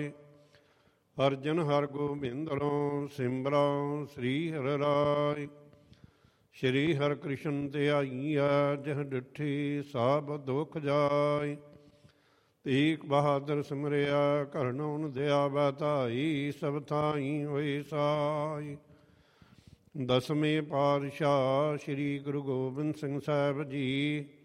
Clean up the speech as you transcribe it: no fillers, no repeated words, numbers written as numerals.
ਰਾਏ। ਅਰਜਨ ਹਰ ਗੋਬਿੰਦਰੋਂ ਸਿਮਰਉ ਸ੍ਰੀ ਹਰਿ ਰਾਏ। ਸ਼੍ਰੀ ਹਰਿ ਕ੍ਰਿਸ਼ਨ ਧਿਆਈਆ ਜਹ ਡਿਠੀ ਸਭ ਦੁਖ ਜਾਏ। ਤੀਕ ਬਹਾਦਰ ਸਿਮਰਿਆ ਕਰਨਉ ਦਇਆ ਬਤਾਈ ਸਭ ਥਾਈ ਹੋਏ ਸਾਈ। ਦਸਵੇਂ ਪਾਤਸ਼ਾਹ ਸ਼੍ਰੀ ਗੁਰੂ ਗੋਬਿੰਦ ਸਿੰਘ ਸਾਹਿਬ ਜੀ